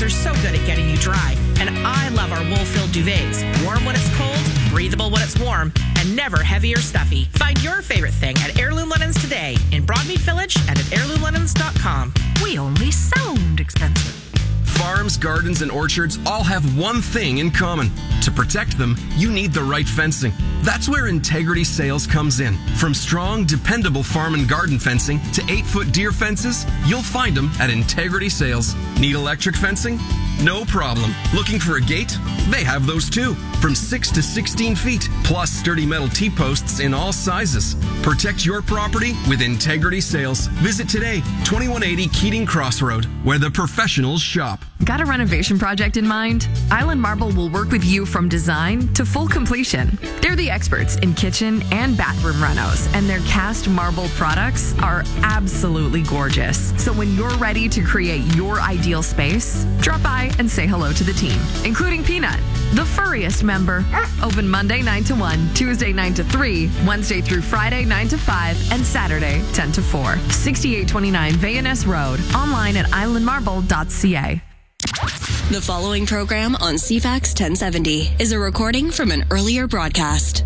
They're so good at getting you dry. And I love our wool-filled duvets. Warm when it's cold, breathable when it's warm, and never heavy or stuffy. Find your favorite thing at Heirloom Linens today in Broadmead Village and at heirloomlinens.com. We only sound expensive. Farms, gardens, and orchards all have one thing in common. To protect them, you need the right fencing. That's where Integrity Sales comes in. From strong, dependable farm and garden fencing to 8-foot deer fences, you'll find them at Integrity Sales. Need electric fencing? No problem. Looking for a gate? They have those too. From 6 to 16 feet, plus sturdy metal T-posts in all sizes. Protect your property with Integrity Sales. Visit today, 2180 Keating Crossroad, where the professionals shop. Got a renovation project in mind? Island Marble will work with you from design to full completion. They're the experts in kitchen and bathroom renos, and their cast marble products are absolutely gorgeous. So when you're ready to create your ideal space, drop by and say hello to the team, including Peanut, the furriest member. Open Monday 9 to 1, Tuesday 9 to 3, Wednesday through Friday 9 to 5, and Saturday 10 to 4. 6829 Vayaness Road. Online at islandmarble.ca. The following program on CFAX 1070 is a recording from an earlier broadcast.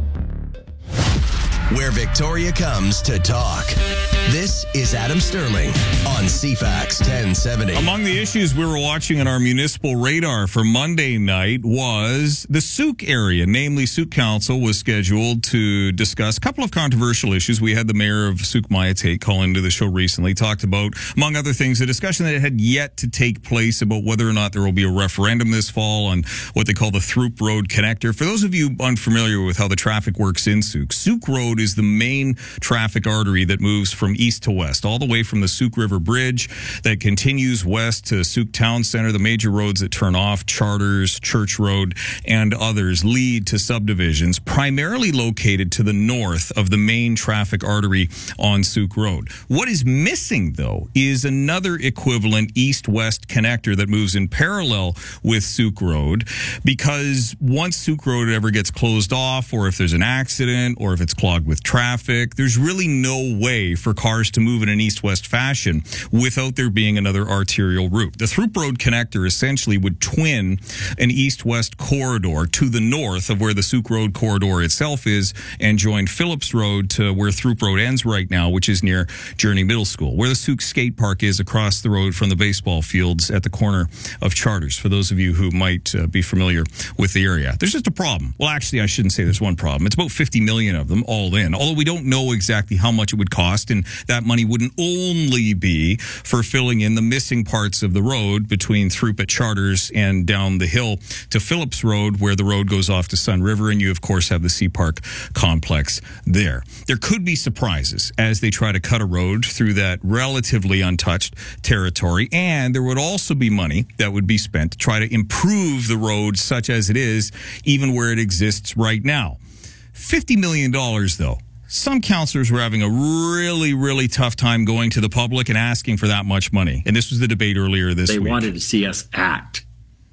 Where Victoria comes to talk. This is Adam Sterling on CFAX 1070. Among the issues we were watching on our municipal radar for Monday night was the Sooke area. Namely, Sooke Council was scheduled to discuss a couple of controversial issues. We had the mayor of Sooke, Maya Tate, call into the show recently, talked about, among other things, a discussion that had yet to take place about whether or not there will be a referendum this fall on what they call the Throop Road Connector. For those of you unfamiliar with how the traffic works in Sooke, Sooke Road is the main traffic artery that moves from east to west, all the way from the Sooke River Bridge that continues west to Sooke Town Center. The major roads that turn off, Charters, Church Road, and others, lead to subdivisions primarily located to the north of the main traffic artery on Sooke Road. What is missing, though, is another equivalent east-west connector that moves in parallel with Sooke Road, because once Sooke Road ever gets closed off, or if there's an accident, or if it's clogged with traffic, there's really no way for cars to move in an east-west fashion without there being another arterial route. The Throop Road Connector essentially would twin an east-west corridor to the north of where the Sooke Road corridor itself is and join Phillips Road to where Throop Road ends right now, which is near Journey Middle School, where the Sooke Skate Park is across the road from the baseball fields at the corner of Charters, for those of you who might be familiar with the area. There's just a problem. Well, actually, I shouldn't say there's one problem. It's about 50 million of them all in, although we don't know exactly how much it would cost, and that money wouldn't only be for filling in the missing parts of the road between Throop at Charters and down the hill to Phillips Road, where the road goes off to Sun River, and you, of course, have the Sea Park complex there. There could be surprises as they try to cut a road through that relatively untouched territory, and there would also be money that would be spent to try to improve the road such as it is, even where it exists right now. $50 million, though. Some councillors were having a really, really tough time going to the public and asking for that much money. And this was the debate earlier this week. They wanted to see us act.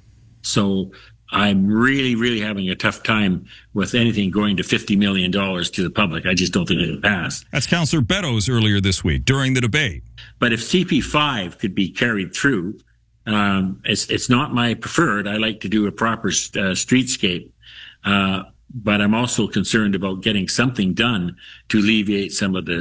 So I'm really, really having a tough time with anything going to $50 million to the public. I just don't think it'll pass. That's Councillor Beddoes earlier this week during the debate. But if CP5 could be carried through, it's not my preferred. I like to do a proper streetscape. But I'm also concerned about getting something done to alleviate some of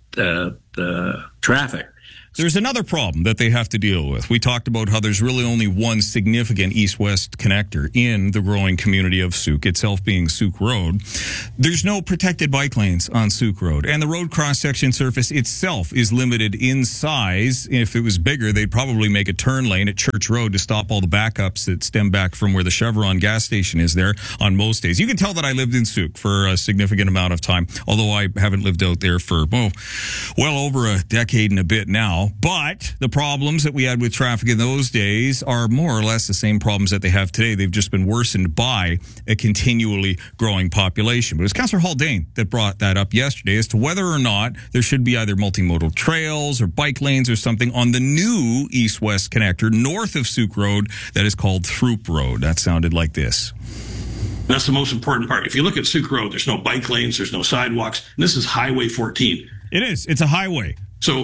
the traffic. There's another problem that they have to deal with. We talked about how there's really only one significant east-west connector in the growing community of Sooke, itself being Sooke Road. There's no protected bike lanes on Sooke Road, and the road cross-section surface itself is limited in size. If it was bigger, they'd probably make a turn lane at Church Road to stop all the backups that stem back from where the Chevron gas station is there on most days. You can tell that I lived in Sooke for a significant amount of time, although I haven't lived out there for, well over a decade and a bit now. But the problems that we had with traffic in those days are more or less the same problems that they have today. They've just been worsened by a continually growing population. But it was Councillor Haldane that brought that up yesterday as to whether or not there should be either multimodal trails or bike lanes or something on the new east-west connector north of Sooke Road that is called Throop Road. That sounded like this. That's the most important part. If you look at Sooke Road, there's no bike lanes, there's no sidewalks, and this is Highway 14. It is. It's a highway. So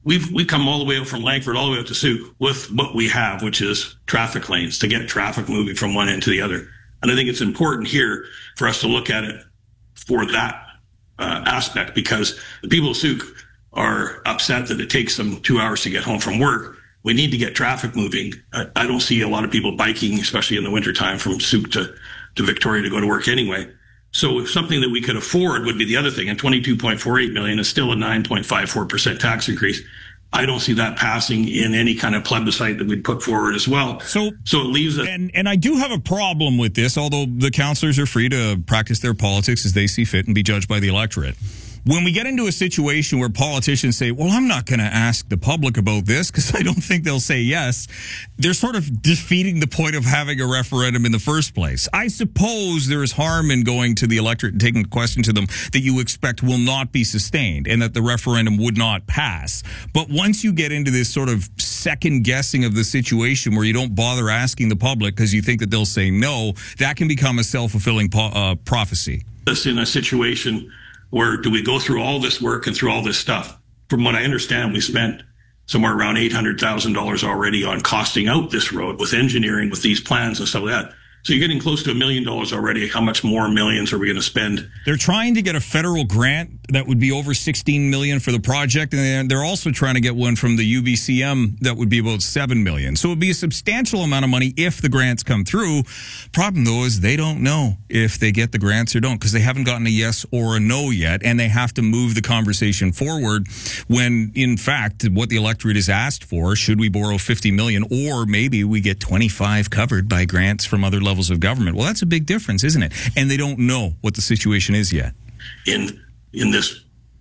we come all the way out from Langford all the way out to Sooke with what we have, which is traffic lanes to get traffic moving from one end to the other. And I think it's important here for us to look at it for that aspect, because the people of Sooke are upset that it takes them 2 hours to get home from work. We need to get traffic moving. I don't see a lot of people biking, especially in the wintertime, from Sooke to Victoria to go to work anyway. So if something that we could afford would be the other thing. And $22.48 million is still a 9.54% tax increase. I don't see that passing in any kind of plebiscite that we'd put forward as well. So it leaves it. And I do have a problem with this, although the councillors are free to practice their politics as they see fit and be judged by the electorate. When we get into a situation where politicians say, well, I'm not going to ask the public about this because I don't think they'll say yes, they're sort of defeating the point of having a referendum in the first place. I suppose there is harm in going to the electorate and taking a question to them that you expect will not be sustained and that the referendum would not pass. But once you get into this sort of second guessing of the situation where you don't bother asking the public because you think that they'll say no, that can become a self-fulfilling prophecy. This in a situation where do we go through all this work and through all this stuff? From what I understand, we spent somewhere around $800,000 already on costing out this road with engineering, with these plans and stuff like that. So you're getting close to $1 million already. How much more millions are we going to spend? They're trying to get a federal grant that would be over $16 million for the project, and they're also trying to get one from the UBCM that would be about $7 million. So it would be a substantial amount of money if the grants come through. Problem, though, is they don't know if they get the grants or don't, because they haven't gotten a yes or a no yet, and they have to move the conversation forward when, in fact, what the electorate is asked for, should we borrow $50 million, or maybe we get 25 covered by grants from other levels of government. Well, that's a big difference, isn't it? And they don't know what the situation is yet. In this,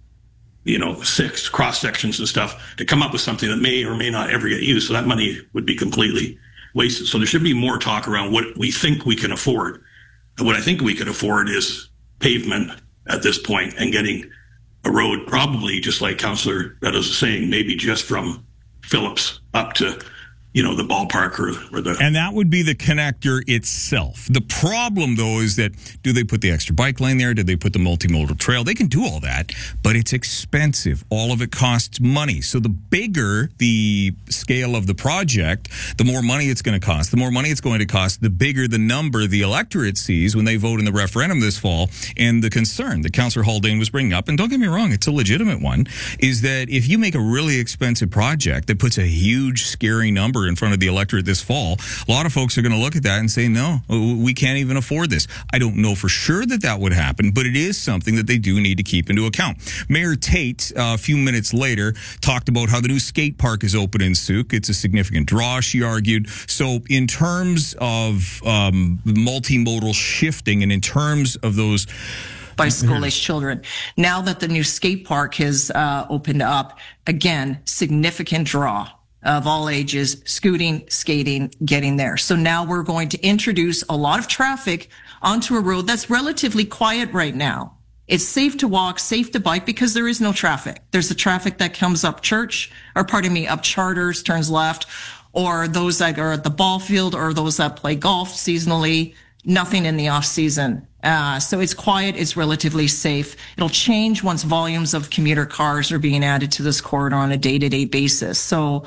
6 cross sections and stuff to come up with something that may or may not ever get used. So that money would be completely wasted. So there should be more talk around what we think we can afford. And what I think we could afford is pavement at this point and getting a road, probably just like Councillor Meadows is saying, maybe just from Phillips up to the ballpark or the... And that would be the connector itself. The problem, though, is that do they put the extra bike lane there? Do they put the multimodal trail? They can do all that, but it's expensive. All of it costs money. So the bigger the scale of the project, the more money it's going to cost. The more money it's going to cost, the bigger the number the electorate sees when they vote in the referendum this fall. And the concern that Councillor Haldane was bringing up, and don't get me wrong, it's a legitimate one, is that if you make a really expensive project that puts a huge, scary number in front of the electorate this fall, a lot of folks are going to look at that and say, no, we can't even afford this. I don't know for sure that would happen, but it is something that they do need to keep into account. Mayor Tate, a few minutes later, talked about how the new skate park is open in Sooke. It's a significant draw, she argued. So in terms of multimodal shifting and in terms of those by school-age children. Now that the new skate park has opened up, again, significant draw of all ages, scooting, skating, getting there. So now we're going to introduce a lot of traffic onto a road that's relatively quiet right now. It's safe to walk, safe to bike because there is no traffic. There's the traffic that comes up up Charters, turns left, or those that are at the ball field or those that play golf seasonally. Nothing in the off season. So it's quiet. It's relatively safe. It'll change once volumes of commuter cars are being added to this corridor on a day-to-day basis. So,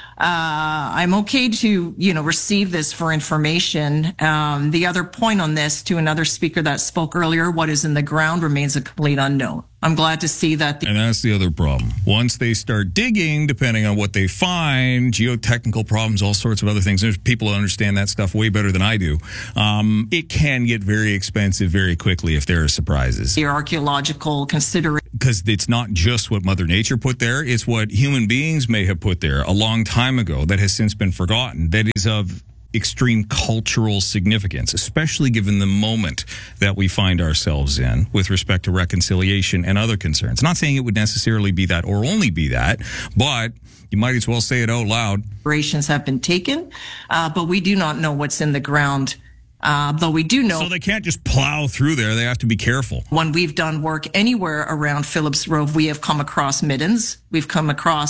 I'm okay to, receive this for information. The other point on this to another speaker that spoke earlier, what is in the ground remains a complete unknown. I'm glad to see that. And that's the other problem. Once they start digging, depending on what they find, geotechnical problems, all sorts of other things, there's people who understand that stuff way better than I do. It can get very expensive very quickly if there are surprises. The archaeological consideration. Because it's not just what Mother Nature put there, it's what human beings may have put there a long time ago that has since been forgotten, that is of extreme cultural significance, especially given the moment that we find ourselves in with respect to reconciliation and other concerns. Not saying it would necessarily be that or only be that, but you might as well say it out loud. Operations have been taken, but we do not know what's in the ground. Though we do know. So they can't just plow through there. They have to be careful. When we've done work anywhere around Phillips Road, we have come across middens. We've come across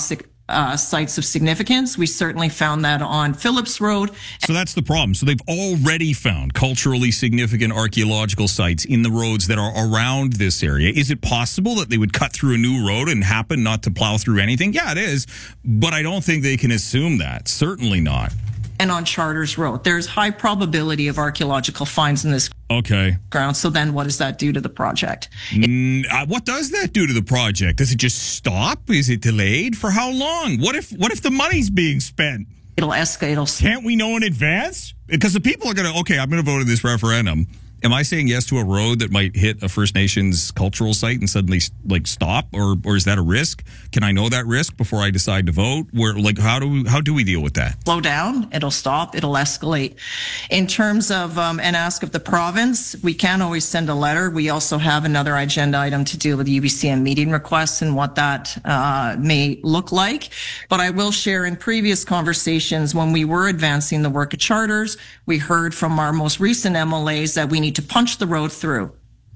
sites of significance. We certainly found that on Phillips Road. So that's the problem. So they've already found culturally significant archaeological sites in the roads that are around this area. Is it possible that they would cut through a new road and happen not to plow through anything? Yeah, it is. But I don't think they can assume that. Certainly not. And on Charters Road, there's high probability of archaeological finds in this ground. So then what does that do to the project? What does that do to the project? Does it just stop? Is it delayed? For how long? What if the money's being spent? It'll escalate. Can't we know in advance? Because the people are going to, I'm going to vote in this referendum. Am I saying yes to a road that might hit a First Nations cultural site and suddenly stop, or is that a risk? Can I know that risk before I decide to vote? How do we deal with that? Slow down. It'll stop. It'll escalate. In terms of and ask of the province, we can always send a letter. We also have another agenda item to deal with UBCM meeting requests and what that may look like. But I will share in previous conversations when we were advancing the work of charters, we heard from our most recent MLAs that we need to punch the road through.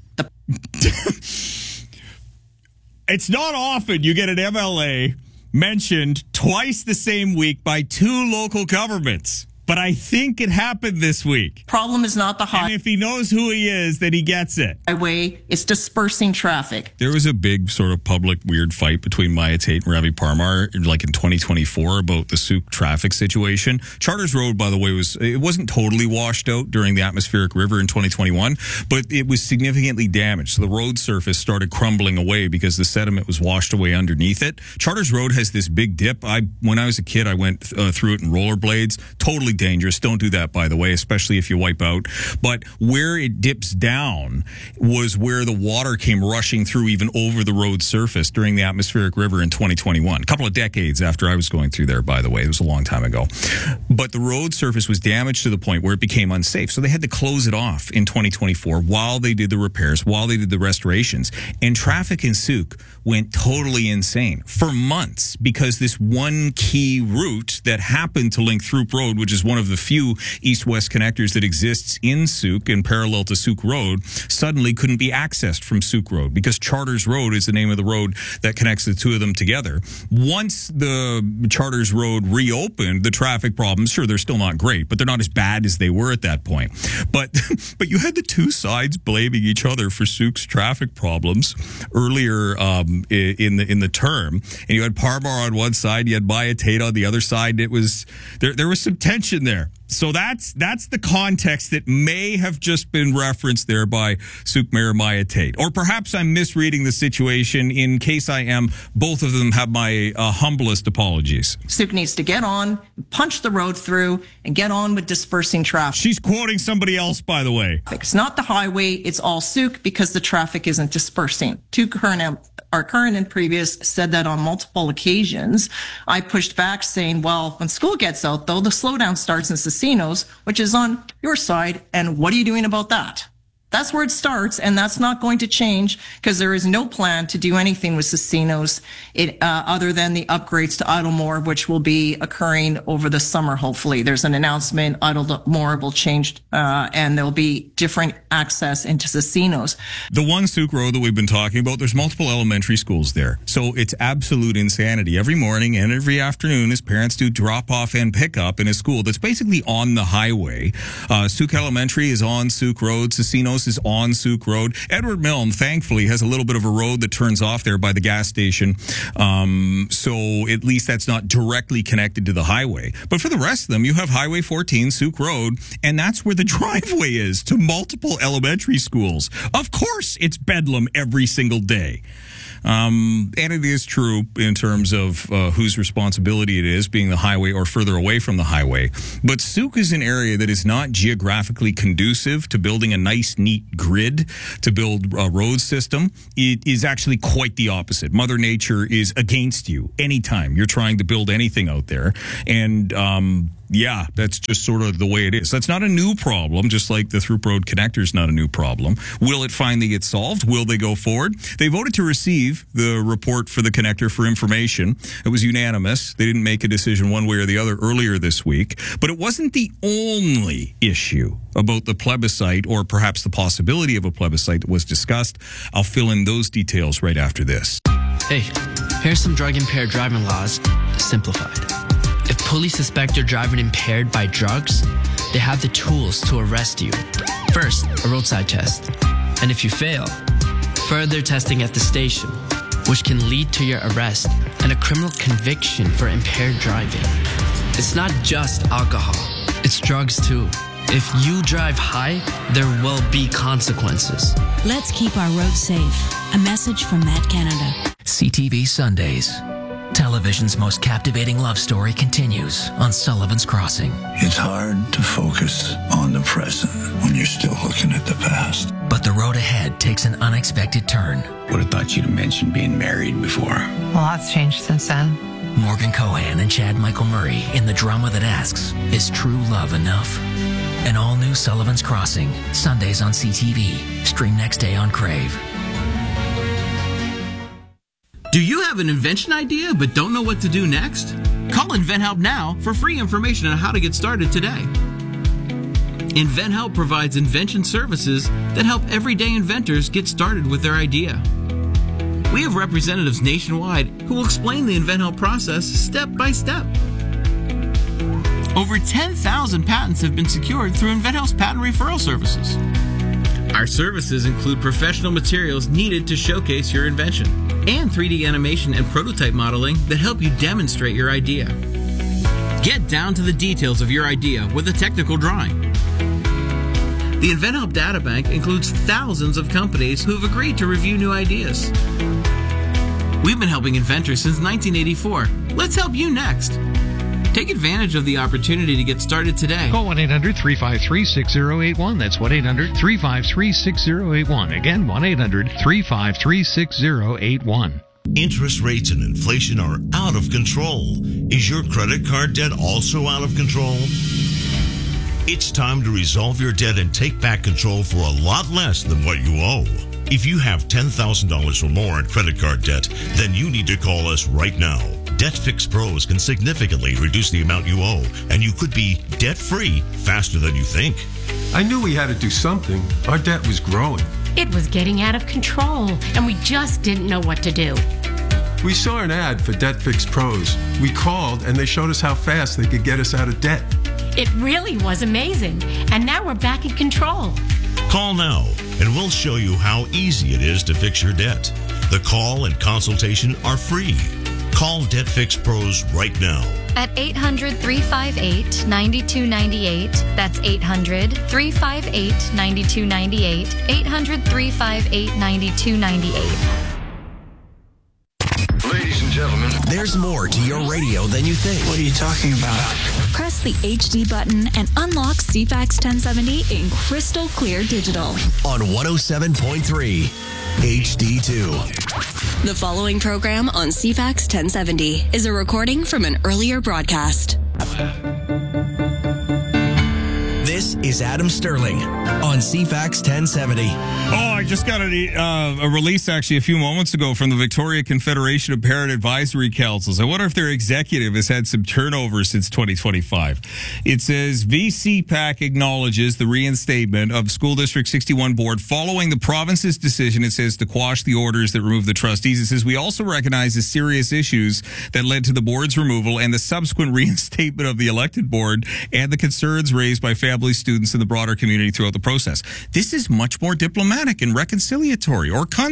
It's not often you get an MLA mentioned twice the same week by two local governments. But I think it happened this week. Problem is not the highway. And if he knows who he is, then he gets it. Highway, it's dispersing traffic. There was a big sort of public weird fight between Maya Tate and Ravi Parmar like in 2024 about the Sooke traffic situation. Charters Road, by the way, wasn't totally washed out during the atmospheric river in 2021, but it was significantly damaged. So the road surface started crumbling away because the sediment was washed away underneath it. Charters Road has this big dip. When I was a kid, I went through it in rollerblades. Totally dangerous. Don't do that, by the way, especially if you wipe out. But where it dips down was where the water came rushing through even over the road surface during the atmospheric river in 2021. A couple of decades after I was going through there, by the way. It was a long time ago. But the road surface was damaged to the point where it became unsafe. So they had to close it off in 2024 while they did the repairs, while they did the restorations. And traffic in Sooke went totally insane for months because this one key route that happened to link Throop Road, which is one of the few east-west connectors that exists in Sooke and parallel to Sooke Road, suddenly couldn't be accessed from Sooke Road because Charters Road is the name of the road that connects the two of them together. Once the Charters Road reopened, the traffic problems, sure, they're still not great, but they're not as bad as they were at that point. But you had the two sides blaming each other for Sooke's traffic problems earlier in the term, and you had Parmar on one side, you had Maya Tate on the other side. It was there was some tension there. So that's the context that may have just been referenced there by Sooke Mayor Maya Tate. Or perhaps I'm misreading the situation. In case I am, both of them have my humblest apologies. Sooke needs to get on, punch the road through, and get on with dispersing traffic. She's quoting somebody else, by the way. It's not the highway, it's all Sooke because the traffic isn't dispersing. Our current and previous said that on multiple occasions. I pushed back saying, well, when school gets out, though, the slowdown starts in Casinos, which is on your side. And what are you doing about that? That's where it starts, and that's not going to change because there is no plan to do anything with Casinos other than the upgrades to Idlemore, which will be occurring over the summer, hopefully. There's an announcement, Idlemore will change, and there'll be different access into Casinos. The one Sooke Road that we've been talking about, there's multiple elementary schools there. So it's absolute insanity. Every morning and every afternoon, his parents do drop off and pick up in a school that's basically on the highway. Sooke Elementary is on Sooke Road. Casinos is on Sooke Road. Edward Milne, thankfully, has a little bit of a road that turns off there by the gas station. So at least that's not directly connected to the highway. But for the rest of them, you have Highway 14, Sooke Road, and that's where the driveway is to multiple elementary schools. Of course, it's bedlam every single day. And it is true in terms of whose responsibility it is, being the highway or further away from the highway. But Sooke is an area that is not geographically conducive to building a nice, neat grid to build a road system. It is actually quite the opposite. Mother Nature is against you anytime you're trying to build anything out there. And yeah, that's just sort of the way it is. That's not a new problem, just like the Throop Road connector is not a new problem. Will it finally get solved? Will they go forward? They voted to receive the report for the connector for information. It was unanimous. They didn't make a decision one way or the other earlier this week. But it wasn't the only issue about the plebiscite or perhaps the possibility of a plebiscite that was discussed. I'll fill in those details right after this. Hey, here's some drug-impaired driving laws. simplified. If police suspect you're driving impaired by drugs, they have the tools to arrest you. First, a roadside test. And if you fail, further testing at the station, which can lead to your arrest and a criminal conviction for impaired driving. It's not just alcohol, it's drugs too. If you drive high, there will be consequences. Let's keep our roads safe. A message from Met Canada. CTV Sundays. Television's most captivating love story continues on Sullivan's Crossing. It's hard to focus on the present when you're still looking at the past. But the road ahead takes an unexpected turn. Would have thought you'd have mentioned being married before. Well, that's changed since then. Morgan Cohan and Chad Michael Murray in the drama that asks, is true love enough? An all-new Sullivan's Crossing, Sundays on CTV. Stream next day on Crave. Do you have an invention idea but don't know what to do next? Call InventHelp now for free information on how to get started today. InventHelp provides invention services that help everyday inventors get started with their idea. We have representatives nationwide who will explain the InventHelp process step by step. Over 10,000 patents have been secured through InventHelp's patent referral services. Our services include professional materials needed to showcase your invention and 3D animation and prototype modeling that help you demonstrate your idea. Get down to the details of your idea with a technical drawing. The InventHelp Databank includes thousands of companies who have agreed to review new ideas. We've been helping inventors since 1984. Let's help you next. Take advantage of the opportunity to get started today. Call 1-800-353-6081. That's 1-800-353-6081. Again, 1-800-353-6081. Interest rates and inflation are out of control. Is your credit card debt also out of control? It's time to resolve your debt and take back control for a lot less than what you owe. If you have $10,000 or more in credit card debt, then you need to call us right now. Debt Fix Pros can significantly reduce the amount you owe, and you could be debt-free faster than you think. I knew we had to do something. Our debt was growing. It was getting out of control, and we just didn't know what to do. We saw an ad for Debt Fix Pros. We called, and they showed us how fast they could get us out of debt. It really was amazing, and now we're back in control. Call now, and we'll show you how easy it is to fix your debt. The call and consultation are free. Call Debt Fix Pros right now. At 800-358-9298. That's 800-358-9298. 800-358-9298. Ladies and gentlemen, there's more to your radio than you think. What are you talking about? Press the HD button and unlock CFAX 1070 in crystal clear digital. On 107.3 HD2. The following program on CFAX 1070 is a recording from an earlier broadcast. This is Adam Sterling on CFAX 1070. Oh, I just got a release actually a few moments ago from the Victoria Confederation of Parent Advisory Councils. I wonder if their executive has had some turnover since 2025. It says VCPAC acknowledges the reinstatement of School District 61 Board following the province's decision, it says, to quash the orders that remove the trustees. It says we also recognize the serious issues that led to the board's removal and the subsequent reinstatement of the elected board and the concerns raised by families, students, and the broader community throughout the process. This is much more diplomatic and conciliatory.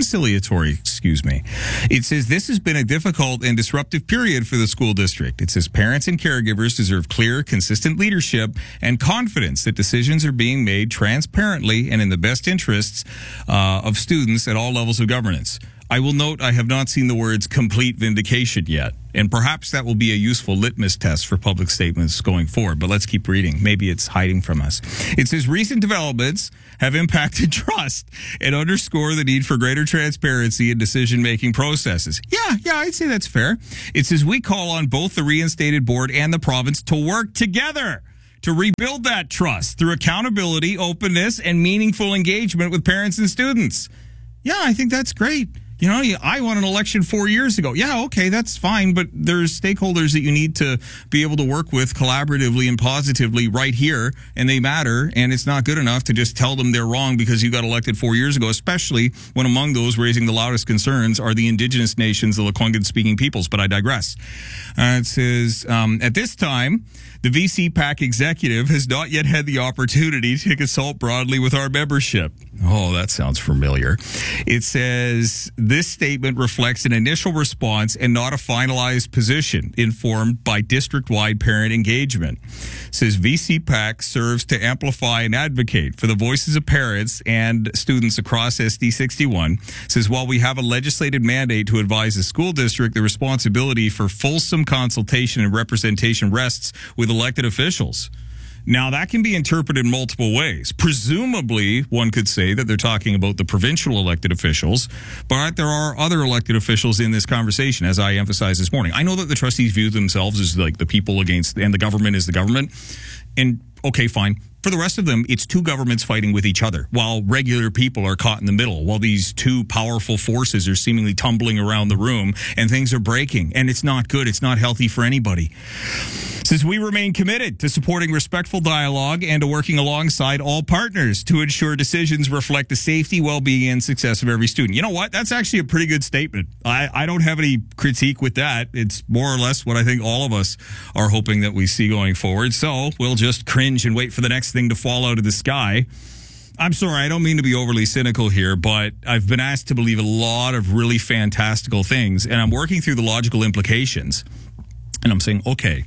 It says this has been a difficult and disruptive period for the school district. It says parents and caregivers deserve clear, consistent leadership and confidence that decisions are being made transparently and in the best interests of students at all levels of governance. I will note I have not seen the words complete vindication yet, and perhaps that will be a useful litmus test for public statements going forward, but let's keep reading. Maybe it's hiding from us. It says recent developments have impacted trust and underscore the need for greater transparency in decision-making processes. Yeah, I'd say that's fair. It says we call on both the reinstated board and the province to work together to rebuild that trust through accountability, openness, and meaningful engagement with parents and students. Yeah, I think that's great. You know, I won an election 4 years ago. Yeah, okay, that's fine, but there's stakeholders that you need to be able to work with collaboratively and positively right here, and they matter, and it's not good enough to just tell them they're wrong because you got elected 4 years ago, especially when among those raising the loudest concerns are the indigenous nations, the Lekwungen-speaking peoples, but I digress. It says, at this time, the VC PAC executive has not yet had the opportunity to consult broadly with our membership. Oh, that sounds familiar. It says, this statement reflects an initial response and not a finalized position informed by district-wide parent engagement. It says VC PAC serves to amplify and advocate for the voices of parents and students across SD 61. It says, while we have a legislated mandate to advise the school district, the responsibility for fulsome consultation and representation rests with elected officials. Now, that can be interpreted in multiple ways. Presumably, one could say that they're talking about the provincial elected officials, but there are other elected officials in this conversation, as I emphasized this morning. I know that the trustees view themselves as like the people against, and the government is the government. And okay, fine. For the rest of them, it's two governments fighting with each other, while regular people are caught in the middle, while these two powerful forces are seemingly tumbling around the room, and things are breaking, and it's not good. It's not healthy for anybody. Since we remain committed to supporting respectful dialogue and to working alongside all partners to ensure decisions reflect the safety, well-being, and success of every student. You know what? That's actually a pretty good statement. I don't have any critique with that. It's more or less what I think all of us are hoping that we see going forward. So we'll just cringe and wait for the next thing to fall out of the sky. I'm sorry, I don't mean to be overly cynical here, but I've been asked to believe a lot of really fantastical things, and I'm working through the logical implications. And I'm saying, okay,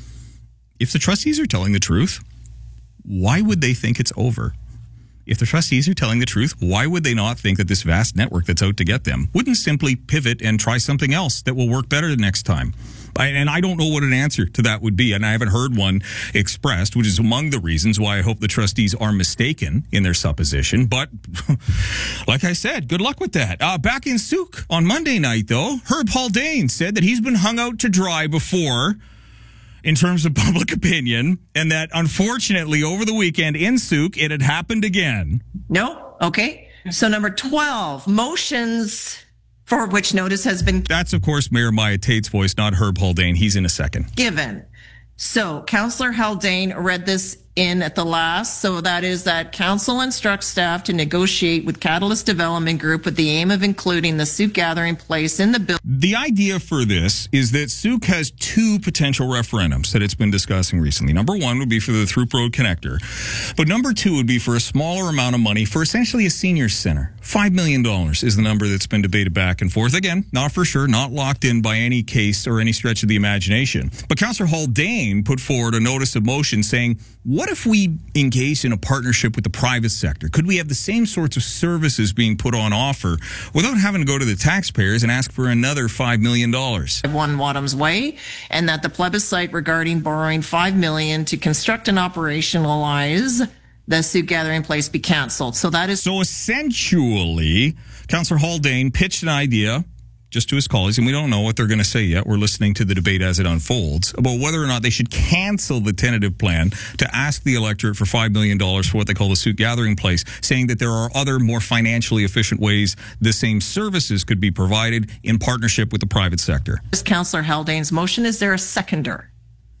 if the trustees are telling the truth, why would they think it's over? If the trustees are telling the truth, why would they not think that this vast network that's out to get them wouldn't simply pivot and try something else that will work better the next time? And I don't know what an answer to that would be, and I haven't heard one expressed, which is among the reasons why I hope the trustees are mistaken in their supposition. But like I said, good luck with that. Back in Souk on Monday night, though, Herb Haldane said that he's been hung out to dry before in terms of public opinion, and that unfortunately over the weekend in Souk, it had happened again. No? Okay. So number 12, motions for which notice has been... That's, of course, Mayor Maya Tate's voice, not Herb Haldane. He's in a second. ...given. So Councillor Haldane read this in at the last. So that is that council instructs staff to negotiate with Catalyst Development Group with the aim of including the Souk gathering place in the bill. The idea for this is that Souk has two potential referendums that it's been discussing recently. Number one would be for the Throop Road Connector. But number two would be for a smaller amount of money for essentially a senior center. $5 million is the number that's been debated back and forth. Again, not for sure, not locked in by any case or any stretch of the imagination. But Councillor Haldane put forward a notice of motion saying, what if we engaged in a partnership with the private sector? Could we have the same sorts of services being put on offer without having to go to the taxpayers and ask for another $5 million? One Wadham's Way, and that the plebiscite regarding borrowing $5 million to construct and operationalize the Souk gathering place be cancelled. So that is... So essentially, Councillor Haldane pitched an idea just to his colleagues, and we don't know what they're going to say yet. We're listening to the debate as it unfolds about whether or not they should cancel the tentative plan to ask the electorate for $5 million for what they call the Souk gathering place, saying that there are other more financially efficient ways the same services could be provided in partnership with the private sector. This Councillor Haldane's motion. Is there a seconder?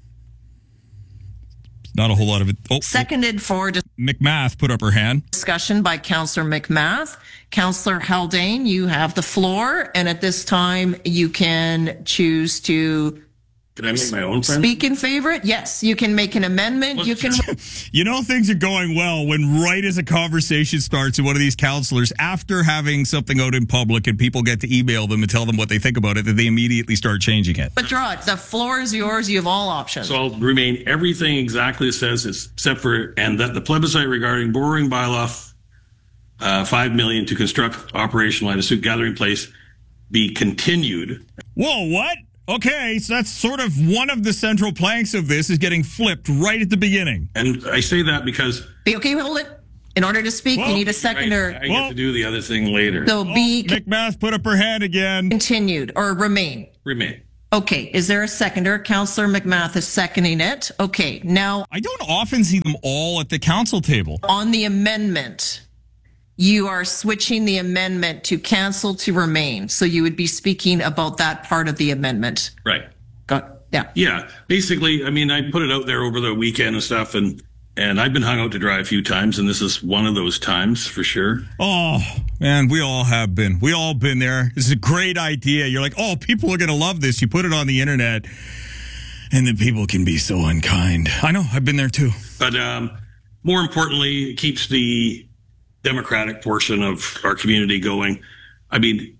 Not a whole lot of it. Seconded for... McMath put up her hand. Discussion by Councillor McMath. Councillor Haldane, you have the floor, and at this time you can choose to... Can I make my own friend? Speak in favor? Yes, you can make an amendment. You can... You know, things are going well when right as a conversation starts and one of these councillors, after having something out in public and people get to email them and tell them what they think about it, that they immediately start changing it. Withdraw it. The floor is yours. You have all options. So I'll remain everything exactly as it says, except for, and that the plebiscite regarding borrowing bylaw $5 million to construct operationalize a Souk gathering place be continued. Whoa, what? Okay, so that's sort of one of the central planks of this is getting flipped right at the beginning. And I say that because... Okay, hold it. In order to speak, you need a seconder. I get to do the other thing later. So McMath put up her hand again. Continued or remain? Remain. Okay, is there a seconder? Councillor McMath is seconding it. Okay, now... I don't often see them all at the council table. On the amendment, You are switching the amendment to cancel to remain. So you would be speaking about that part of the amendment. Right. Yeah. Yeah. Basically, I mean, I put it out there over the weekend and stuff, and I've been hung out to dry a few times, and this is one of those times for sure. Oh, man, we all have been. We all been there. This is a great idea. You're like, oh, people are going to love this. You put it on the internet, and then people can be so unkind. I know. I've been there, too. But more importantly, it keeps the Democratic portion of our community going. I mean,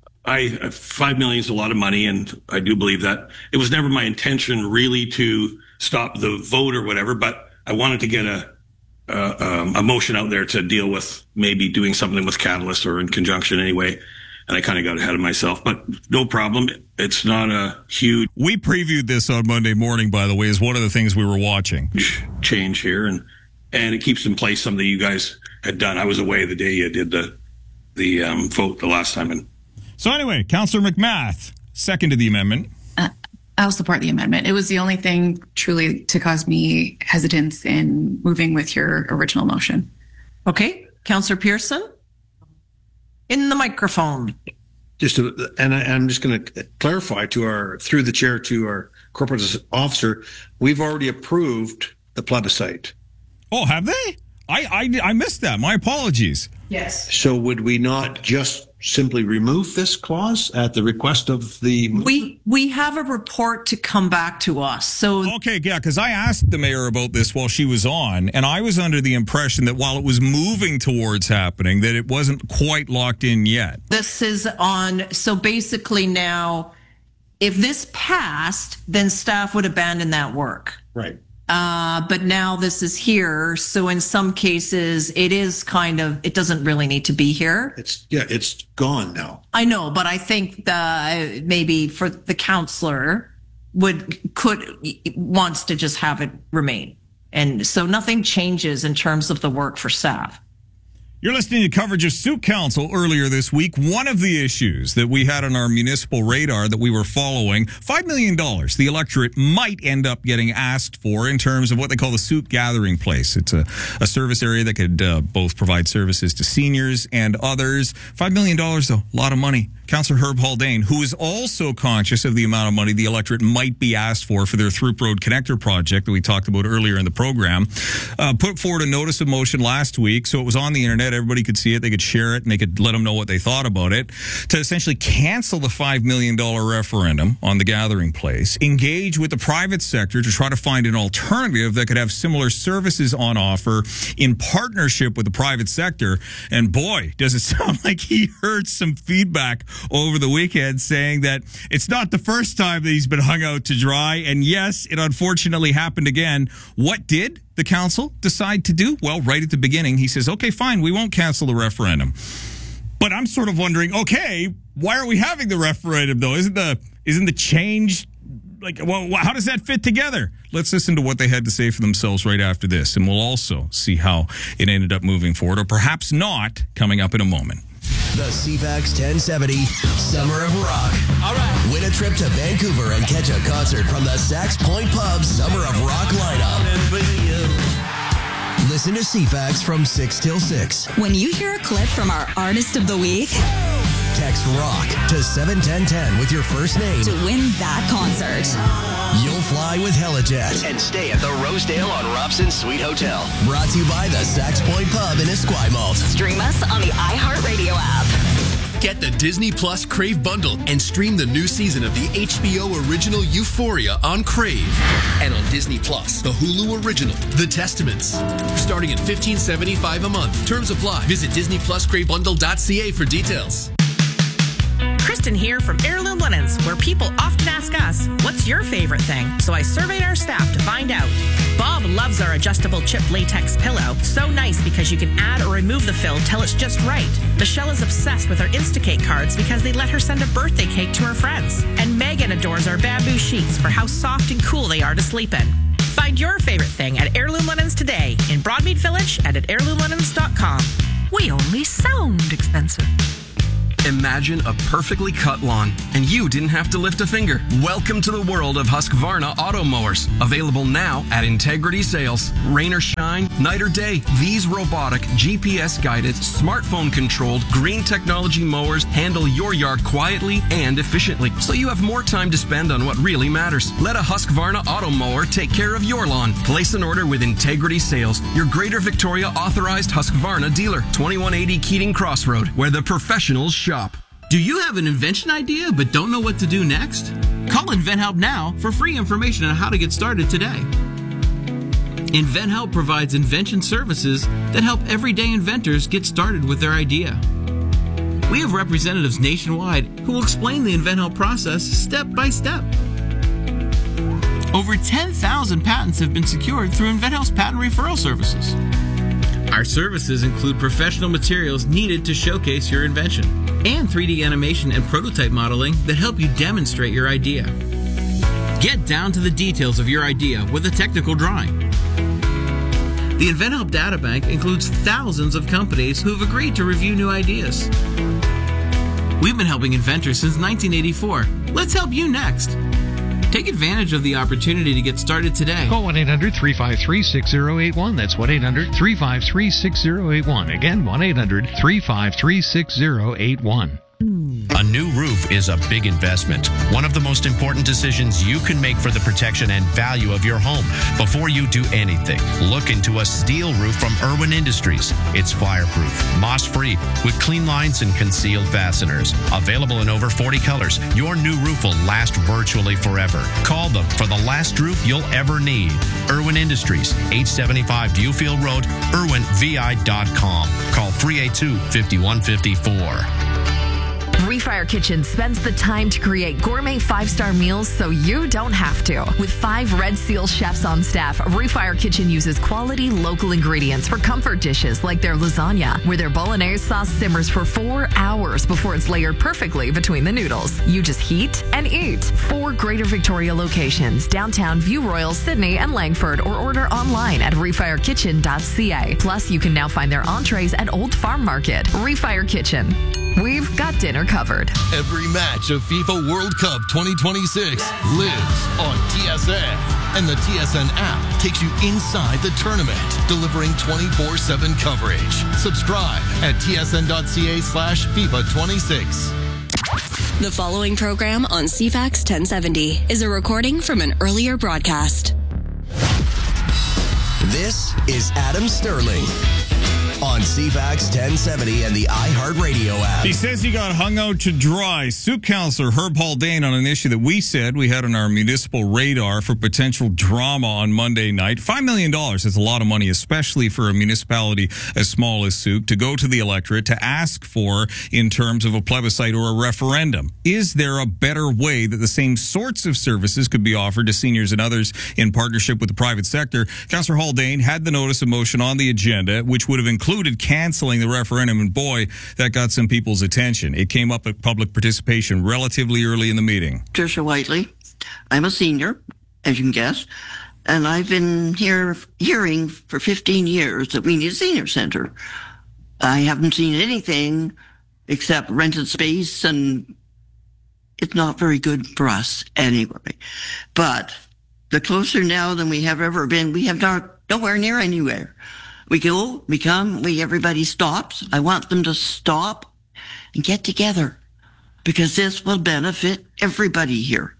$5 million is a lot of money, and I do believe that. It was never my intention really to stop the vote or whatever, but I wanted to get a motion out there to deal with maybe doing something with Catalyst or in conjunction anyway. And I kind of got ahead of myself, but no problem. It's not a huge... We previewed this on Monday morning, by the way, is one of the things we were watching. Change here, and it keeps in place something you guys had done. I was away the day you did the vote the last time. And so anyway, Councillor McMath seconded the amendment. I'll support the amendment. It was the only thing truly to cause me hesitance in moving with your original motion. Okay. Councillor Pearson? In the microphone. I'm just going to clarify through the chair to our corporate officer, we've already approved the plebiscite. Oh, have they? I missed that. My apologies. Yes. So would we not just simply remove this clause at the request of the... We have a report to come back to us. So okay, yeah, because I asked the mayor about this while she was on, and I was under the impression that while it was moving towards happening, that it wasn't quite locked in yet. This is on... So basically now, if this passed, then staff would abandon that work. Right. But now this is here. So in some cases, it is kind of, it doesn't really need to be here. It's gone now. I know, but I think maybe for the councillor wants to just have it remain. And so nothing changes in terms of the work for staff. You're listening to coverage of Sooke Council earlier this week. One of the issues that we had on our municipal radar that we were following, $5 million the electorate might end up getting asked for in terms of what they call the Sooke Gathering Place. It's a service area that could both provide services to seniors and others. $5 million, though, a lot of money. Councillor Herb Haldane, who is also conscious of the amount of money the electorate might be asked for their Throop Road Connector project that we talked about earlier in the program, put forward a notice of motion last week, so it was on the internet. Everybody could see it, they could share it, and they could let them know what they thought about it, to essentially cancel the $5 million referendum on the Gathering Place, engage with the private sector to try to find an alternative that could have similar services on offer in partnership with the private sector. And boy, does it sound like he heard some feedback over the weekend saying that it's not the first time that he's been hung out to dry. And yes, it unfortunately happened again. What did the council decide to do? Well, right at the beginning, he says, okay, fine, we won't cancel the referendum. But I'm sort of wondering, okay, why are we having the referendum though? Isn't the change like, well, how does that fit together? Let's listen to what they had to say for themselves right after this, and we'll also see how it ended up moving forward, or perhaps not, coming up in a moment. The CFAX 1070 Summer of Rock. All right. Win a trip to Vancouver and catch a concert from the Sax Point Pub Summer of Rock lineup. Listen to CFAX from 6 till 6. When you hear a clip from our Artist of the Week, text ROCK to 71010 with your first name to win that concert. You'll fly with Helijet and stay at the Rosedale on Robson Suite Hotel. Brought to you by the Sax Point Pub in Esquimalt. Stream us on the iHeartRadio app. Get the Disney Plus Crave bundle and stream the new season of the HBO original Euphoria on Crave. And on Disney Plus, the Hulu original, The Testaments. Starting at $15.75 a month. Terms apply. Visit DisneyPlusCraveBundle.ca for details. Kristen here from Heirloom Linens, where people often ask us, what's your favorite thing? So I surveyed our staff to find out. Bob loves our adjustable chip latex pillow. So nice because you can add or remove the fill till it's just right. Michelle is obsessed with our Instacake cards because they let her send a birthday cake to her friends. And Megan adores our bamboo sheets for how soft and cool they are to sleep in. Find your favorite thing at Heirloom Linens today in Broadmead Village and at heirloomlinens.com. We only sound expensive. Imagine a perfectly cut lawn, and you didn't have to lift a finger. Welcome to the world of Husqvarna auto mowers. Available now at Integrity Sales. Rain or shine, night or day, these robotic, GPS-guided, smartphone-controlled, green technology mowers handle your yard quietly and efficiently, so you have more time to spend on what really matters. Let a Husqvarna auto mower take care of your lawn. Place an order with Integrity Sales, your Greater Victoria authorized Husqvarna dealer. 2180 Keating Crossroad, where the professionals shop. Do you have an invention idea but don't know what to do next? Call InventHelp now for free information on how to get started today. InventHelp provides invention services that help everyday inventors get started with their idea. We have representatives nationwide who will explain the InventHelp process step by step. Over 10,000 patents have been secured through InventHelp's patent referral services. Our services include professional materials needed to showcase your invention and 3D animation and prototype modeling that help you demonstrate your idea. Get down to the details of your idea with a technical drawing. The InventHelp Databank includes thousands of companies who have agreed to review new ideas. We've been helping inventors since 1984. Let's help you next. Take advantage of the opportunity to get started today. Call 1-800-353-6081. That's 1-800-353-6081. Again, 1-800-353-6081. A new roof is a big investment. One of the most important decisions you can make for the protection and value of your home. Before you do anything, look into a steel roof from Irwin Industries. It's fireproof, moss-free, with clean lines and concealed fasteners. Available in over 40 colors, your new roof will last virtually forever. Call them for the last roof you'll ever need. Irwin Industries, 875 Viewfield Road, irwinvi.com. Call 382-5154. Refire Kitchen spends the time to create gourmet 5-star meals so you don't have to. With 5 Red Seal chefs on staff, Refire Kitchen uses quality local ingredients for comfort dishes like their lasagna, where their bolognese sauce simmers for 4 hours before it's layered perfectly between the noodles. You just heat and eat. 4 Greater Victoria locations, downtown, View Royal, Sydney, and Langford, or order online at refirekitchen.ca. Plus, you can now find their entrees at Old Farm Market. Refire Kitchen. We've got dinner covered. Every match of FIFA World Cup 2026 lives on TSN. And the TSN app takes you inside the tournament, delivering 24/7 coverage. Subscribe at tsn.ca/FIFA26. The following program on CFAX 1070 is a recording from an earlier broadcast. This is Adam Sterling on CFAX 1070 and the iHeartRadio app. He says he got hung out to dry. Sioux Councillor Herb Haldane on an issue that we said we had on our municipal radar for potential drama on Monday night. $5 million is a lot of money, especially for a municipality as small as Sioux, to go to the electorate to ask for in terms of a plebiscite or a referendum. Is there a better way that the same sorts of services could be offered to seniors and others in partnership with the private sector? Councillor Haldane had the notice of motion on the agenda, which would have included canceling the referendum, and boy, that got some people's attention. It came up at public participation relatively early in the meeting. Tricia Whiteley. I'm a senior, as you can guess, and I've been hearing for 15 years that we need a senior center. I haven't seen anything except rented space, and it's not very good for us anyway. But the closer now than we have ever been, we have nowhere near anywhere. We go, we come, everybody stops. I want them to stop and get together because this will benefit everybody here.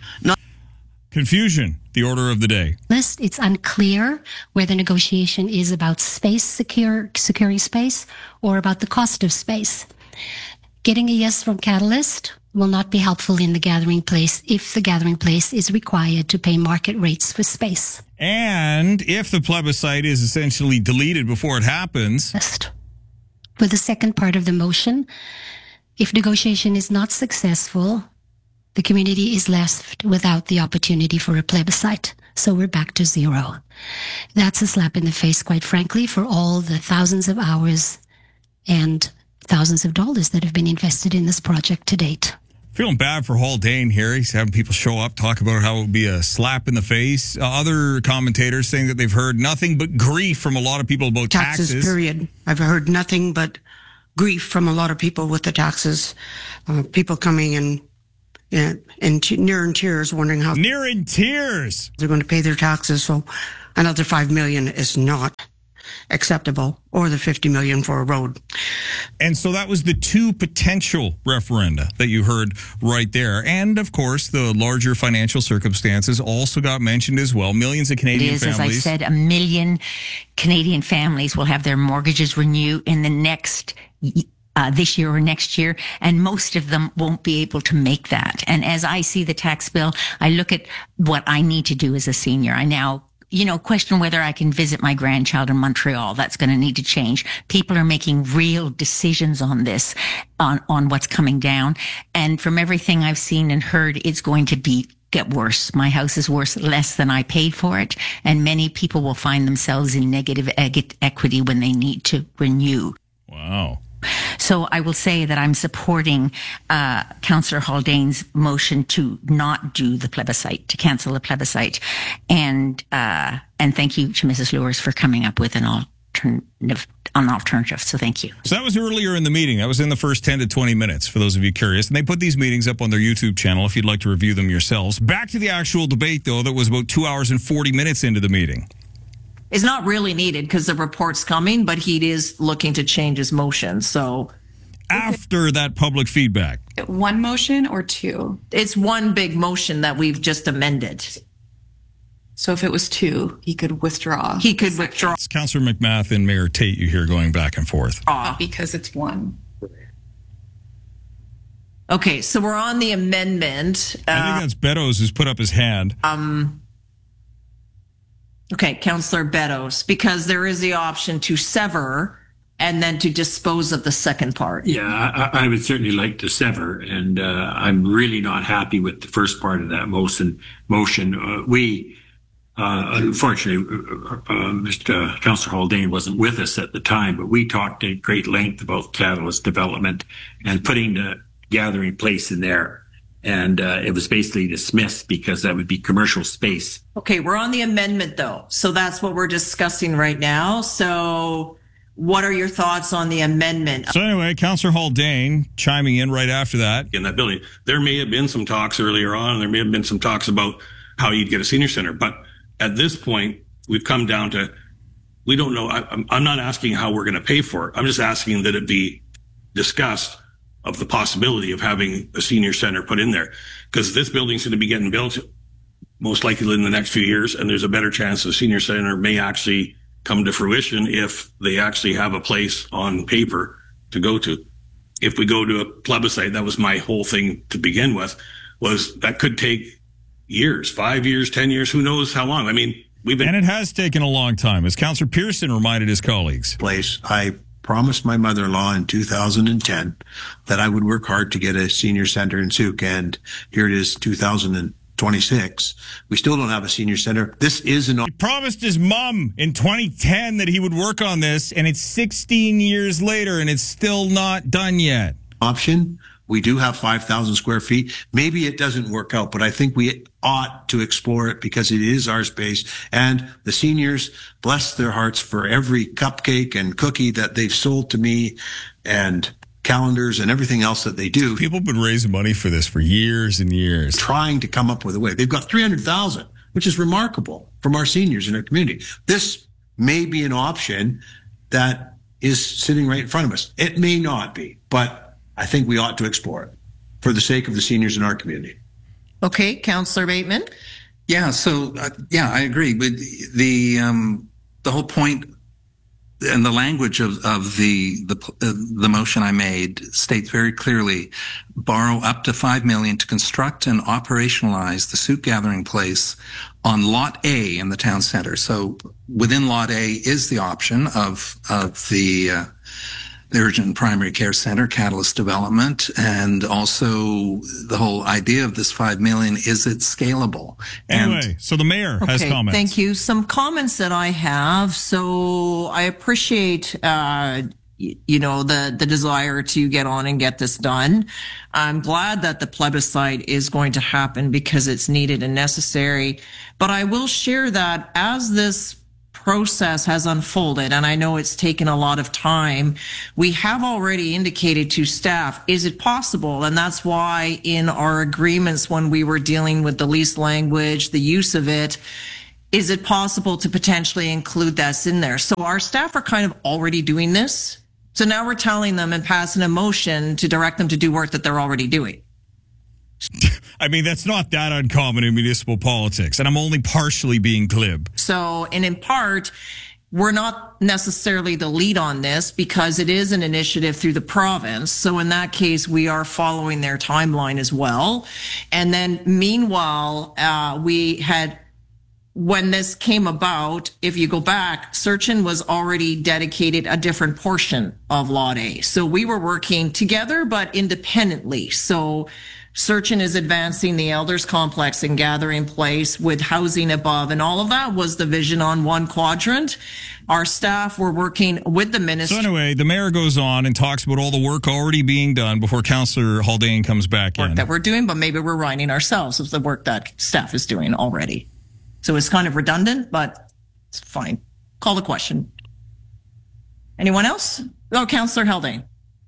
Confusion, the order of the day. It's unclear where the negotiation is about space, securing space, or about the cost of space. Getting a yes from Catalyst will not be helpful in the gathering place if the gathering place is required to pay market rates for space. And if the plebiscite is essentially deleted before it happens. With the second part of the motion, if negotiation is not successful, the community is left without the opportunity for a plebiscite. So we're back to zero. That's a slap in the face, quite frankly, for all the thousands of hours and thousands of dollars that have been invested in this project to date. Feeling bad for Haldane here. He's having people show up, talk about how it would be a slap in the face. Other commentators saying that they've heard nothing but grief from a lot of people about taxes. Period. I've heard nothing but grief from a lot of people with the taxes. People coming in near in tears, wondering how near in tears they're going to pay their taxes. So another $5 million is not acceptable, or the $50 million for a road. And so that was the two potential referenda that you heard right there. And of course, the larger financial circumstances also got mentioned as well. Millions of Canadian families. As I said, 1 million Canadian families will have their mortgages renewed in the next this year or next year, and most of them won't be able to make that. And as I see the tax bill, I look at what I need to do as a senior. I now question whether I can visit my grandchild in Montreal. That's going to need to change. People are making real decisions on this, on what's coming down. And from everything I've seen and heard, it's going to get worse. My house is worth less than I paid for it. And many people will find themselves in negative equity when they need to renew. Wow. So I will say that I'm supporting Councillor Haldane's motion to not do the plebiscite, to cancel the plebiscite, and thank you to Mrs. Lewis for coming up with an alternative. So thank you. So that was earlier in the meeting. That was in the first 10 to 20 minutes, for those of you curious. And they put these meetings up on their YouTube channel if you'd like to review them yourselves. Back to the actual debate, though, that was about 2 hours and 40 minutes into the meeting. It's not really needed because the report's coming, but he is looking to change his motion. So after that public feedback, one motion or two? It's one big motion that we've just amended. So if it was two, he could withdraw. He could withdraw. It's Councillor McMath and Mayor Tate you hear going back and forth. Because it's one. Okay, so we're on the amendment. I think that's Beddoes who's put up his hand. Okay, Councillor Beddoes, because there is the option to sever and then to dispose of the second part. Yeah, I would certainly like to sever, and I'm really not happy with the first part of that motion. We, unfortunately, Mr. Councillor Haldane wasn't with us at the time, but we talked at great length about Catalyst development and putting the gathering place in there. And it was basically dismissed because that would be commercial space. Okay, we're on the amendment, though. So that's what we're discussing right now. So what are your thoughts on the amendment? So anyway, Councillor Haldane chiming in right after that. In that building, there may have been some talks earlier on, and there may have been some talks about how you'd get a senior center. But at this point, we've come down to, we don't know. I'm not asking how we're going to pay for it. I'm just asking that it be discussed of the possibility of having a senior center put in there, because this building's going to be getting built most likely in the next few years, and there's a better chance the senior center may actually come to fruition if they actually have a place on paper to go to. If we go to a plebiscite, that was my whole thing to begin with, was that could take years, 5 years, 10 years, who knows how long. I mean, and it has taken a long time, as Councillor Pearson reminded his colleagues. I promised my mother-in-law in 2010 that I would work hard to get a senior center in Sooke, and here it is 2026. We still don't have a senior center. This is He promised his mom in 2010 that he would work on this, and it's 16 years later, and it's still not done yet. Option. We do have 5,000 square feet. Maybe it doesn't work out, but I think we ought to explore it because it is our space. And the seniors, bless their hearts for every cupcake and cookie that they've sold to me, and calendars and everything else that they do. People have been raising money for this for years and years. Trying to come up with a way. They've got 300,000, which is remarkable from our seniors in our community. This may be an option that is sitting right in front of us. It may not be, but I think we ought to explore it for the sake of the seniors in our community. Okay, Councillor Bateman. Yeah, so I agree. But the whole point and the language of the motion I made states very clearly: borrow up to $5 million to construct and operationalize the Sooke Gathering Place on Lot A in the town center. So within Lot A is the option of the Urgent and Primary Care Center, Catalyst Development, and also the whole idea of this $5 million, is it scalable? Anyway, so the mayor has comments. Thank you. Some comments that I have. So I appreciate, the desire to get on and get this done. I'm glad that the plebiscite is going to happen because it's needed and necessary. But I will share that as this process has unfolded, and I know it's taken a lot of time, we have already indicated to staff, is it possible? And that's why in our agreements when we were dealing with the lease language, the use of it, is it possible to potentially include that in there? So our staff are kind of already doing this. So now we're telling them and passing a motion to direct them to do work that they're already doing. I mean, that's not that uncommon in municipal politics, and I'm only partially being glib. So, and in part, we're not necessarily the lead on this because it is an initiative through the province. So in that case, we are following their timeline as well. And then meanwhile, we had, when this came about, if you go back, Searchin was already dedicated a different portion of Lot A. So we were working together, but independently. So Searchin is advancing the Elders Complex and Gathering Place with housing above, and all of that was the vision on one quadrant. Our staff were working with the ministry. So anyway, the mayor goes on and talks about all the work already being done before Councillor Haldane comes back in. Work that we're doing, but maybe we're writing ourselves of the work that staff is doing already. So it's kind of redundant, but it's fine. Call the question. Anyone else? Oh, Councillor Haldane.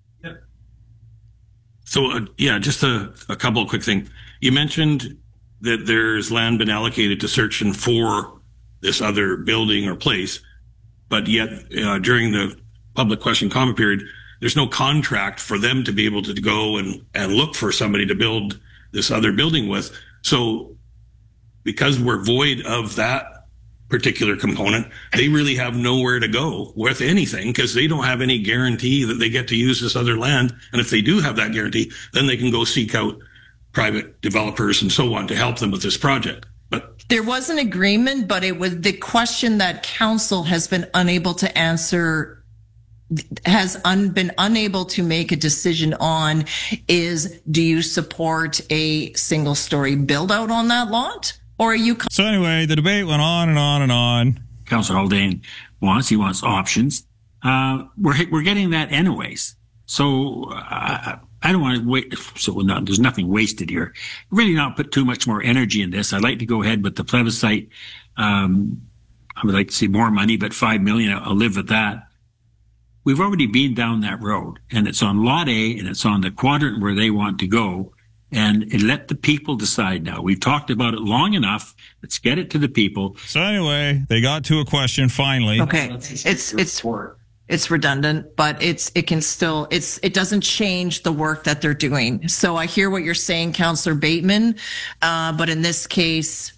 So, just a couple of quick things. You mentioned that there's land been allocated to Searchin for this other building or place, but yet during the public question comment period, there's no contract for them to be able to go and look for somebody to build this other building with. So because we're void of that particular component, they really have nowhere to go with anything because they don't have any guarantee that they get to use this other land. And if they do have that guarantee, then they can go seek out private developers and so on to help them with this project. But there was an agreement, but it was the question that council has been unable to answer, been unable to make a decision on is, do you support a single story build out on that lot? Or are you? So anyway, the debate went on and on and on. Councillor Haldane wants options. We're getting that anyways. So I don't want to wait. So there's nothing wasted here. Really not put too much more energy in this. I'd like to go ahead with the plebiscite. I would like to see more money, but $5 million, I'll live with that. We've already been down that road, and it's on Lot A, and it's on the quadrant where they want to go. And let the people decide now. We've talked about it long enough. Let's get it to the people. So anyway, they got to a question finally. Okay. It's redundant, but it doesn't change the work that they're doing. So I hear what you're saying, Councillor Bateman. But in this case,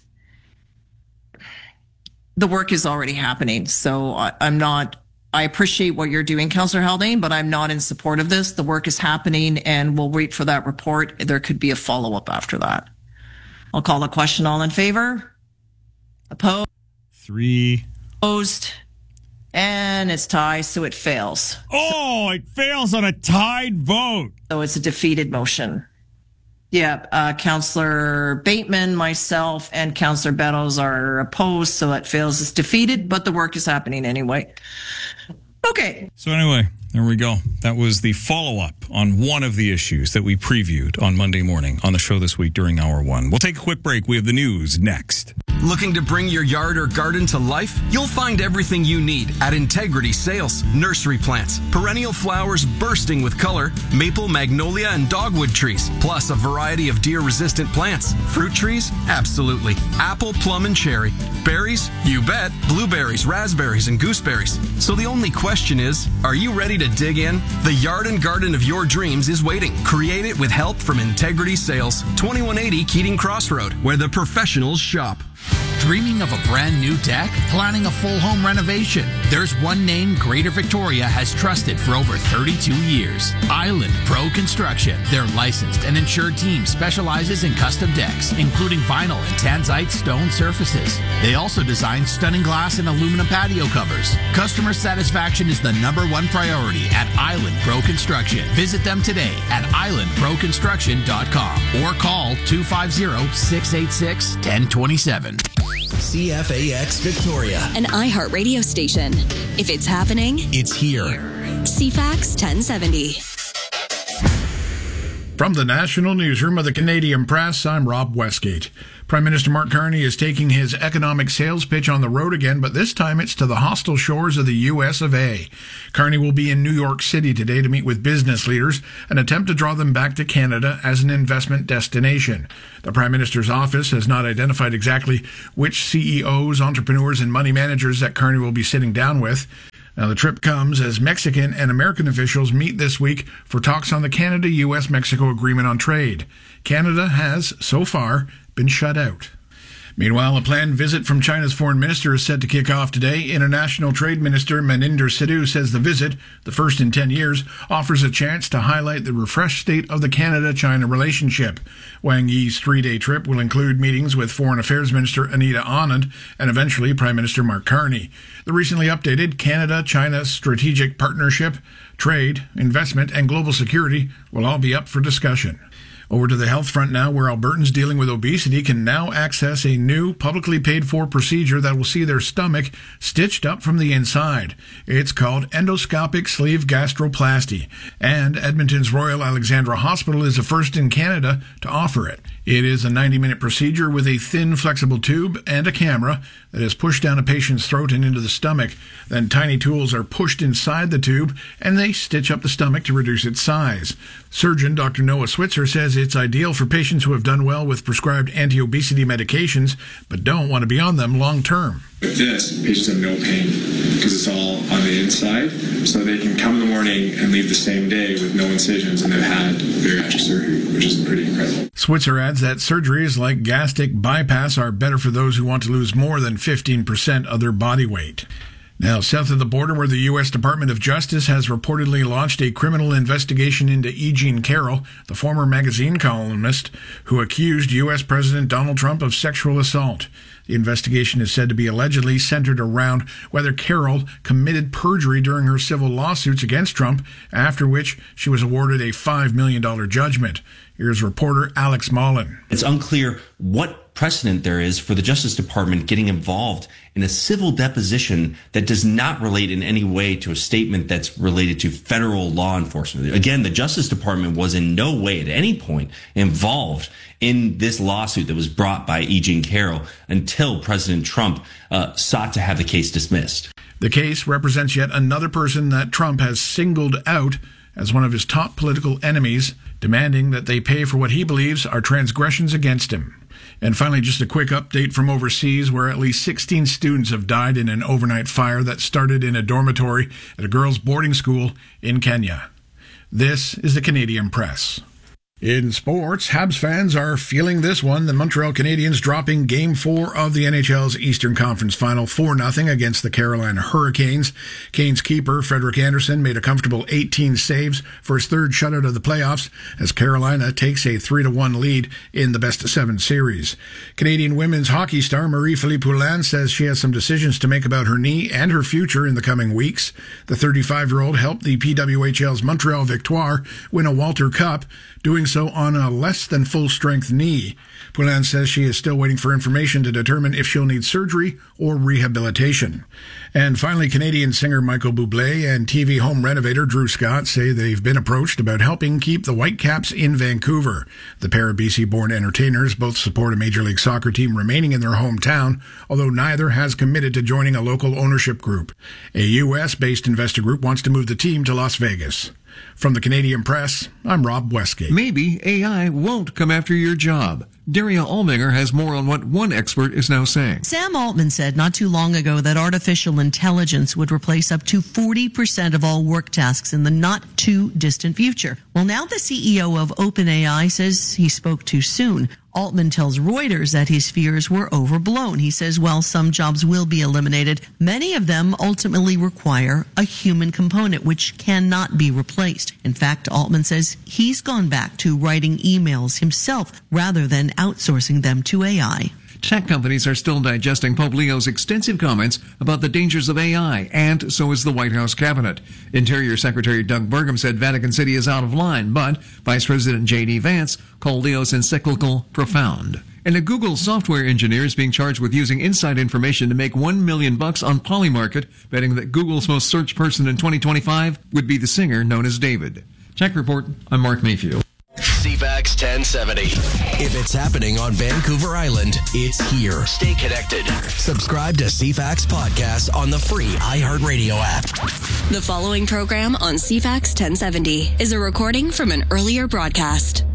the work is already happening. So I appreciate what you're doing, Councillor Haldane, but I'm not in support of this. The work is happening, and we'll wait for that report. There could be a follow-up after that. I'll call the question. All in favor? Opposed? 3. Opposed? And it's tied, so it fails. Oh, it fails on a tied vote. So it's a defeated motion. Yeah, Councillor Bateman, myself, and Councillor Beddoes are opposed, so it fails. It's defeated, but the work is happening anyway. Okay. So anyway, there we go. That was the follow-up on one of the issues that we previewed on Monday morning on the show this week during Hour 1. We'll take a quick break. We have the news next. Looking to bring your yard or garden to life? You'll find everything you need at Integrity Sales. Nursery plants, perennial flowers bursting with color, maple, magnolia, and dogwood trees, plus a variety of deer-resistant plants. Fruit trees? Absolutely. Apple, plum, and cherry. Berries? You bet. Blueberries, raspberries, and gooseberries. So the only question is, are you ready to dig in? The yard and garden of your dreams is waiting. Create it with help from Integrity Sales. 2180 Keating Crossroad, where the professionals shop. Dreaming of a brand new deck? Planning a full home renovation? There's one name Greater Victoria has trusted for over 32 years. Island Pro Construction. Their licensed and insured team specializes in custom decks, including vinyl and tanzite stone surfaces. They also design stunning glass and aluminum patio covers. Customer satisfaction is the #1 priority at Island Pro Construction. Visit them today at islandproconstruction.com or call 250-686-1027. CFAX Victoria, an iHeart radio station. If it's happening, it's here. CFAX 1070. From the National Newsroom of the Canadian Press, I'm Rob Westgate. Prime Minister Mark Carney is taking his economic sales pitch on the road again, but this time it's to the hostile shores of the U.S. of A. Carney will be in New York City today to meet with business leaders and attempt to draw them back to Canada as an investment destination. The Prime Minister's office has not identified exactly which CEOs, entrepreneurs, and money managers that Carney will be sitting down with. Now, the trip comes as Mexican and American officials meet this week for talks on the Canada-U.S.-Mexico Agreement on Trade. Canada has, so far, been shut out. Meanwhile, a planned visit from China's foreign minister is set to kick off today. International Trade Minister Maninder Sidhu says the visit, the first in 10 years, offers a chance to highlight the refreshed state of the Canada-China relationship. Wang Yi's 3-day trip will include meetings with Foreign Affairs Minister Anita Anand and eventually Prime Minister Mark Carney. The recently updated Canada-China Strategic Partnership, Trade, Investment, and Global Security will all be up for discussion. Over to the health front now, where Albertans dealing with obesity can now access a new publicly paid for procedure that will see their stomach stitched up from the inside. It's called endoscopic sleeve gastroplasty, and Edmonton's Royal Alexandra Hospital is the first in Canada to offer it. It is a 90-minute procedure with a thin, flexible tube and a camera that is pushed down a patient's throat and into the stomach. Then tiny tools are pushed inside the tube, and they stitch up the stomach to reduce its size. Surgeon Dr. Noah Switzer says it's ideal for patients who have done well with prescribed anti-obesity medications, but don't want to be on them long term. With this, patients have no pain because it's all on the inside, so they can come in the morning and leave the same day with no incisions, and they've had bariatric surgery, which is pretty incredible. Switzer adds that surgeries like gastric bypass are better for those who want to lose more than 15% of their body weight. Now, south of the border, where the U.S. Department of Justice has reportedly launched a criminal investigation into E. Jean Carroll, the former magazine columnist who accused U.S. President Donald Trump of sexual assault. The investigation is said to be allegedly centered around whether Carroll committed perjury during her civil lawsuits against Trump, after which she was awarded a $5 million judgment. Here's reporter Alex Mullen. It's unclear what precedent there is for the Justice Department getting involved in a civil deposition that does not relate in any way to a statement that's related to federal law enforcement. Again, the Justice Department was in no way at any point involved in this lawsuit that was brought by E. Jean Carroll until President Trump sought to have the case dismissed. The case represents yet another person that Trump has singled out as one of his top political enemies, demanding that they pay for what he believes are transgressions against him. And finally, just a quick update from overseas, where at least 16 students have died in an overnight fire that started in a dormitory at a girls' boarding school in Kenya. This is the Canadian Press. In sports, Habs fans are feeling this one. The Montreal Canadiens dropping Game 4 of the NHL's Eastern Conference Final 4-0 against the Carolina Hurricanes. Canes keeper Frederik Andersen made a comfortable 18 saves for his third shutout of the playoffs as Carolina takes a 3-1 lead in the best-of-7 series. Canadian women's hockey star Marie-Philippe Poulin says she has some decisions to make about her knee and her future in the coming weeks. The 35-year-old helped the PWHL's Montreal Victoire win a Walter Cup, doing so on a less than full-strength knee. Poulin says she is still waiting for information to determine if she'll need surgery or rehabilitation. And finally, Canadian singer Michael Bublé and TV home renovator Drew Scott say they've been approached about helping keep the Whitecaps in Vancouver. The pair of BC-born entertainers both support a Major League Soccer team remaining in their hometown, although neither has committed to joining a local ownership group. A U.S.-based investor group wants to move the team to Las Vegas. From the Canadian Press, I'm Rob Westgate. Maybe AI won't come after your job. Daria Alminger has more on what one expert is now saying. Sam Altman said not too long ago that artificial intelligence would replace up to 40% of all work tasks in the not too distant future. Well, now the CEO of OpenAI says he spoke too soon. Altman tells Reuters that his fears were overblown. He says while some jobs will be eliminated, many of them ultimately require a human component, which cannot be replaced. In fact, Altman says he's gone back to writing emails himself rather than outsourcing them to AI. Tech companies are still digesting Pope Leo's extensive comments about the dangers of AI, and so is the White House cabinet. Interior Secretary Doug Burgum said Vatican City is out of line, but Vice President J.D. Vance called Leo's encyclical profound. And a Google software engineer is being charged with using inside information to make $1 million on Polymarket, betting that Google's most searched person in 2025 would be the singer known as David. Tech Report, I'm Mark Mayfield. See 1070. If it's happening on Vancouver Island, it's here. Stay connected. Subscribe to CFAX Podcast on the free iHeartRadio app. The following program on CFAX 1070 is a recording from an earlier broadcast.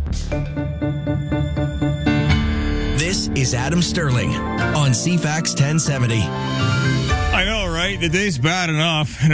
This is Adam Sterling on CFAX 1070. I know, right? The day's bad enough.